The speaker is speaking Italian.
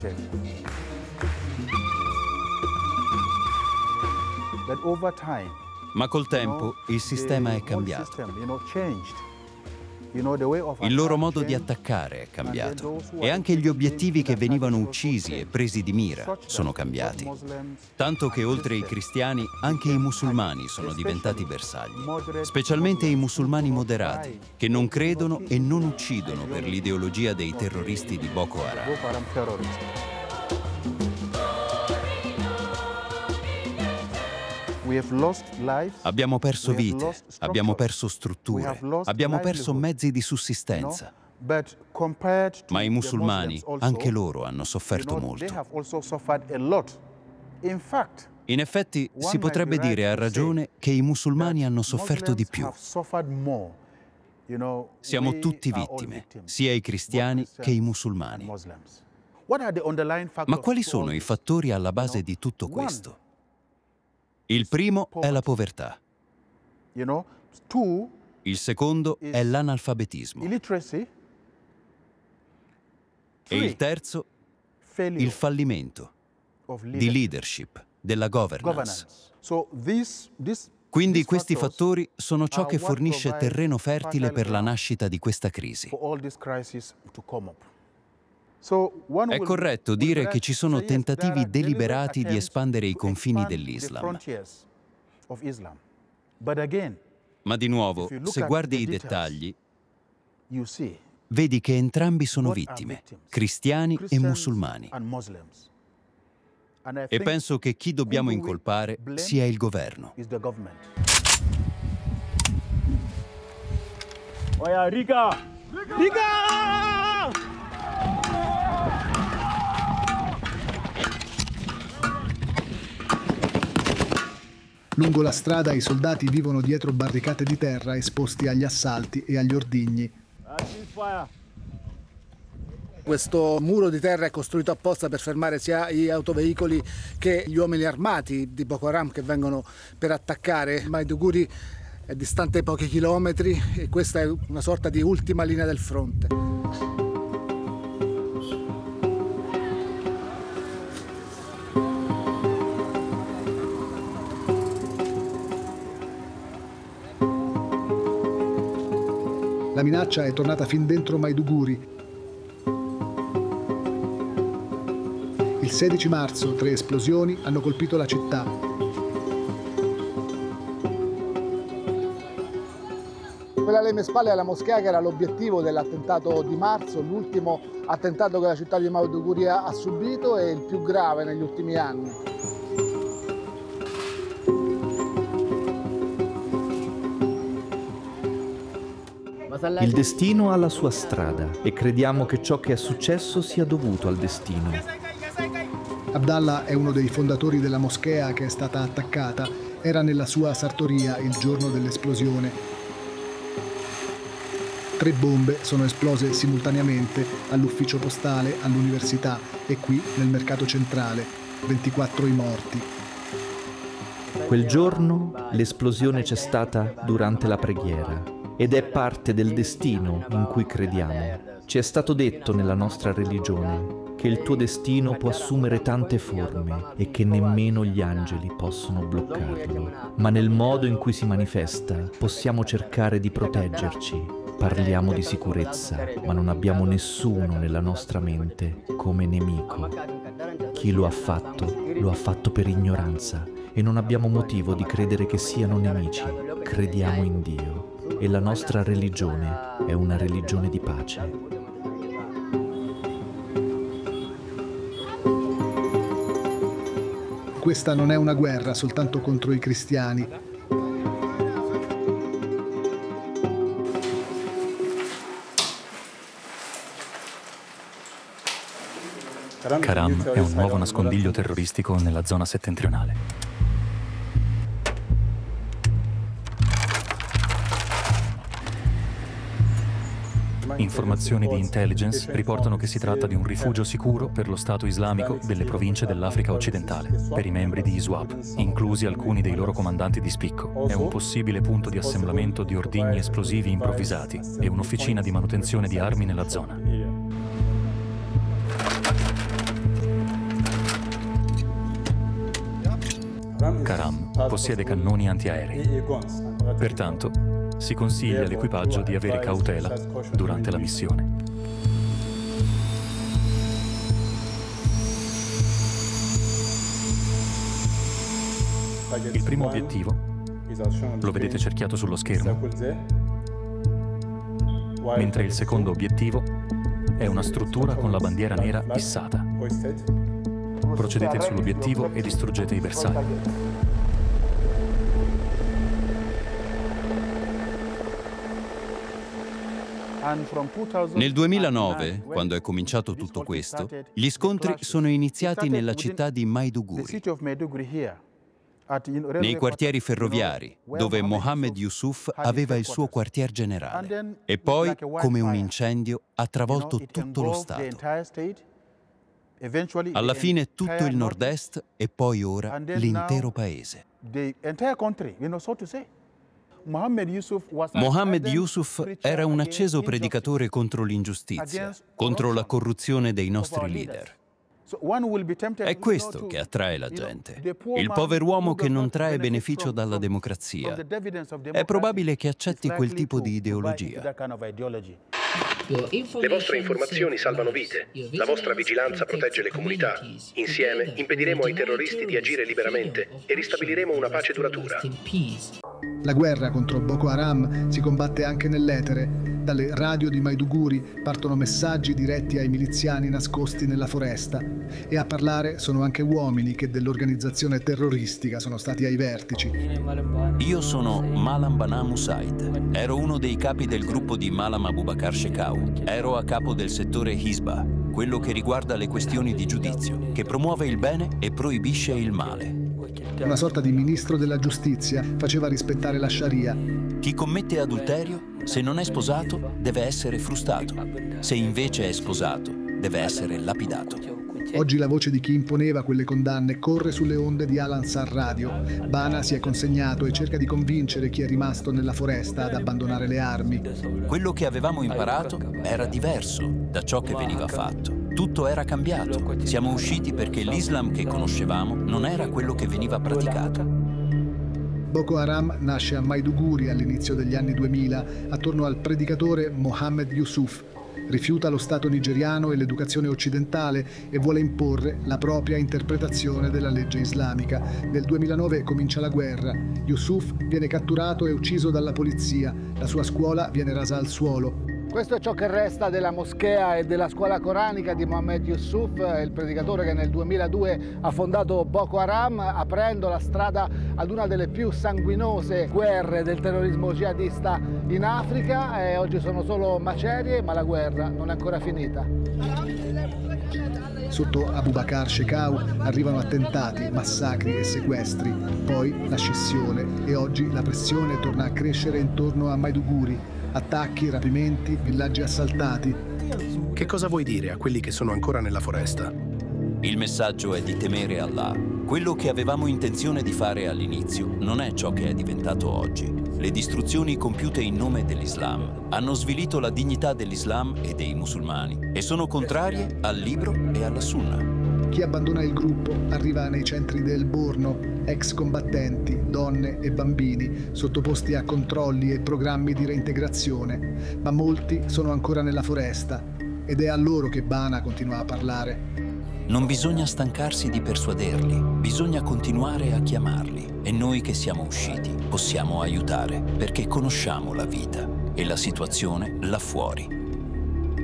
Ma col tempo il sistema è cambiato. Il loro modo di attaccare è cambiato e anche gli obiettivi che venivano uccisi e presi di mira sono cambiati. Tanto che oltre ai cristiani anche i musulmani sono diventati bersagli, specialmente i musulmani moderati che non credono e non uccidono per l'ideologia dei terroristi di Boko Haram. Abbiamo perso vite, abbiamo perso strutture, abbiamo perso mezzi di sussistenza. Ma i musulmani, anche loro, hanno sofferto molto. In effetti, si potrebbe dire a ragione che i musulmani hanno sofferto di più. Siamo tutti vittime, sia i cristiani che i musulmani. Ma quali sono i fattori alla base di tutto questo? Il primo è la povertà. Il secondo è l'analfabetismo. E il terzo, il fallimento di leadership, della governance. Quindi questi fattori sono ciò che fornisce terreno fertile per la nascita di questa crisi. È corretto dire che ci sono tentativi deliberati di espandere i confini dell'Islam. Ma di nuovo, se guardi i dettagli, vedi che entrambi sono vittime, cristiani e musulmani. E penso che chi dobbiamo incolpare sia il governo. Riga! Riga! Lungo la strada i soldati vivono dietro barricate di terra esposti agli assalti e agli ordigni. Questo muro di terra è costruito apposta per fermare sia gli autoveicoli che gli uomini armati di Boko Haram che vengono per attaccare. Maiduguri è distante pochi chilometri e questa è una sorta di ultima linea del fronte. La minaccia è tornata fin dentro Maiduguri. Il 16 marzo 3 esplosioni hanno colpito la città. Quella alle mie spalle è la moschea che era l'obiettivo dell'attentato di marzo, l'ultimo attentato che la città di Maiduguri ha subito e il più grave negli ultimi anni. Il destino ha la sua strada e crediamo che ciò che è successo sia dovuto al destino. Abdallah è uno dei fondatori della moschea che è stata attaccata. Era nella sua sartoria il giorno dell'esplosione. 3 bombe sono esplose simultaneamente all'ufficio postale, all'università e qui nel mercato centrale. 24 i morti. Quel giorno l'esplosione c'è stata durante la preghiera. Ed è parte del destino in cui crediamo. Ci è stato detto nella nostra religione che il tuo destino può assumere tante forme e che nemmeno gli angeli possono bloccarlo. Ma nel modo in cui si manifesta possiamo cercare di proteggerci. Parliamo di sicurezza, ma non abbiamo nessuno nella nostra mente come nemico. Chi lo ha fatto per ignoranza e non abbiamo motivo di credere che siano nemici. Crediamo in Dio. E la nostra religione è una religione di pace. Questa non è una guerra soltanto contro i cristiani. Karam è un nuovo nascondiglio terroristico nella zona settentrionale. Informazioni di intelligence riportano che si tratta di un rifugio sicuro per lo Stato islamico delle province dell'Africa occidentale, per i membri di ISWAP, inclusi alcuni dei loro comandanti di spicco. È un possibile punto di assemblamento di ordigni esplosivi improvvisati e un'officina di manutenzione di armi nella zona. Karam possiede cannoni antiaerei. Pertanto, si consiglia all'equipaggio di avere cautela durante la missione. Il primo obiettivo lo vedete cerchiato sullo schermo, mentre il secondo obiettivo è una struttura con la bandiera nera issata. Procedete sull'obiettivo e distruggete i bersagli. Nel 2009, quando è cominciato tutto questo, gli scontri sono iniziati nella città di Maiduguri, nei quartieri ferroviari, dove Mohammed Yusuf aveva il suo quartier generale. E poi, come un incendio, ha travolto tutto lo Stato. Alla fine tutto il nord-est e poi ora l'intero paese. Mohammed Yusuf era un acceso predicatore contro l'ingiustizia, contro la corruzione dei nostri leader. È questo che attrae la gente. Il pover'uomo che non trae beneficio dalla democrazia. È probabile che accetti quel tipo di ideologia. Le vostre informazioni salvano vite. La vostra vigilanza protegge le comunità. Insieme impediremo ai terroristi di agire liberamente e ristabiliremo una pace duratura. La guerra contro Boko Haram si combatte anche nell'etere. Dalle radio di Maiduguri partono messaggi diretti ai miliziani nascosti nella foresta. E a parlare sono anche uomini che dell'organizzazione terroristica sono stati ai vertici. Io sono Malam Banam Usaid. Ero uno dei capi del gruppo di Malam Abubakar Shekau. Ero a capo del settore Hizbah, quello che riguarda le questioni di giudizio, che promuove il bene e proibisce il male. Una sorta di ministro della giustizia, faceva rispettare la Sharia. Chi commette adulterio, se non è sposato, deve essere frustato. Se invece è sposato, deve essere lapidato. Oggi la voce di chi imponeva quelle condanne corre sulle onde di Al-Ansar Radio. Bana si è consegnato e cerca di convincere chi è rimasto nella foresta ad abbandonare le armi. Quello che avevamo imparato era diverso da ciò che veniva fatto. Tutto era cambiato. Siamo usciti perché l'Islam che conoscevamo non era quello che veniva praticato. Boko Haram nasce a Maiduguri all'inizio degli anni 2000, attorno al predicatore Mohammed Yusuf. Rifiuta lo Stato nigeriano e l'educazione occidentale e vuole imporre la propria interpretazione della legge islamica. Nel 2009 comincia la guerra. Yusuf viene catturato e ucciso dalla polizia. La sua scuola viene rasa al suolo. Questo è ciò che resta della moschea e della scuola coranica di Mohammed Yusuf, il predicatore che nel 2002 ha fondato Boko Haram, aprendo la strada ad una delle più sanguinose guerre del terrorismo jihadista in Africa. E oggi sono solo macerie, ma la guerra non è ancora finita. Sotto Abubakar Shekau arrivano attentati, massacri e sequestri, poi la scissione e oggi la pressione torna a crescere intorno a Maiduguri. Attacchi, rapimenti, villaggi assaltati. Che cosa vuoi dire a quelli che sono ancora nella foresta? Il messaggio è di temere Allah. Quello che avevamo intenzione di fare all'inizio non è ciò che è diventato oggi. Le distruzioni compiute in nome dell'Islam hanno svilito la dignità dell'Islam e dei musulmani e sono contrarie al libro e alla sunna. Chi abbandona il gruppo arriva nei centri del Borno, ex combattenti, donne e bambini, sottoposti a controlli e programmi di reintegrazione, ma molti sono ancora nella foresta ed è a loro che Bana continua a parlare. Non bisogna stancarsi di persuaderli, bisogna continuare a chiamarli e noi che siamo usciti possiamo aiutare perché conosciamo la vita e la situazione là fuori.